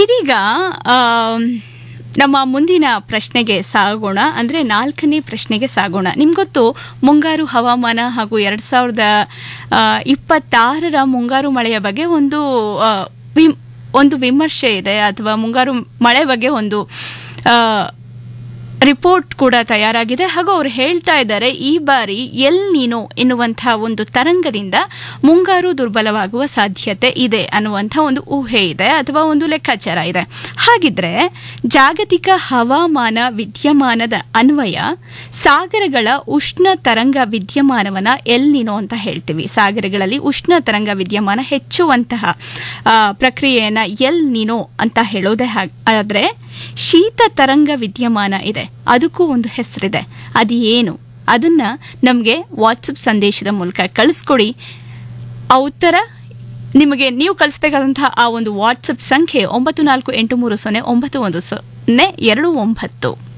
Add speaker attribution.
Speaker 1: ಇದೀಗ ನಮ್ಮ ಮುಂದಿನ ಪ್ರಶ್ನೆಗೆ ಸಾಗೋಣ. ಅಂದರೆ 4ನೇ ಪ್ರಶ್ನೆಗೆ ಸಾಗೋಣ. ನಿಮ್ಗೊತ್ತು ಮುಂಗಾರು ಹವಾಮಾನ ಹಾಗೂ 2026ರ ಮುಂಗಾರು ಮಳೆಯ ಬಗ್ಗೆ ಒಂದು ವಿಮರ್ಶೆ ಇದೆ, ಅಥವಾ ಮುಂಗಾರು ಮಳೆ ಬಗ್ಗೆ ಒಂದು ರಿಪೋರ್ಟ್ ಕೂಡ ತಯಾರಾಗಿದೆ. ಹಾಗೂ ಅವರು ಹೇಳ್ತಾ ಇದ್ದಾರೆ, ಈ ಬಾರಿ ಎಲ್ ನೀನೋ ಎನ್ನುವಂತಹ ಒಂದು ತರಂಗದಿಂದ ಮುಂಗಾರು ದುರ್ಬಲವಾಗುವ ಸಾಧ್ಯತೆ ಇದೆ ಅನ್ನುವಂಥ ಒಂದು ಊಹೆ ಇದೆ, ಅಥವಾ ಒಂದು ಲೆಕ್ಕಾಚಾರ ಇದೆ. ಹಾಗಿದ್ರೆ ಜಾಗತಿಕ ಹವಾಮಾನ ವಿದ್ಯಮಾನದ ಅನ್ವಯ ಸಾಗರಗಳ ಉಷ್ಣ ತರಂಗ ವಿದ್ಯಮಾನವನ್ನ ಎಲ್ ನೀನೋ ಅಂತ ಹೇಳ್ತೀವಿ. ಸಾಗರಗಳಲ್ಲಿ ಉಷ್ಣ ತರಂಗ ವಿದ್ಯಮಾನ ಹೆಚ್ಚುವಂತಹ ಪ್ರಕ್ರಿಯೆಯನ್ನ ಎಲ್ ನೀನೋ ಅಂತ ಹೇಳೋದೇ. ಆದ್ರೆ ಶೀತ ತರಂಗ ವಿದ್ಯಮಾನ ಇದೆ, ಅದಕ್ಕೂ ಒಂದು ಹೆಸರಿದೆ. ಅದು ಏನು? ಅದನ್ನ ನಮಗೆ ವಾಟ್ಸಪ್ ಸಂದೇಶದ ಮೂಲಕ ಕಳಿಸ್ಕೊಡಿ. ಆ ಉತ್ತರ ನಿಮಗೆ ನೀವು ಕಳಿಸ್ಬೇಕಾದಂತಹ ಆ ಒಂದು ವಾಟ್ಸಪ್ ಸಂಖ್ಯೆ 9483091029.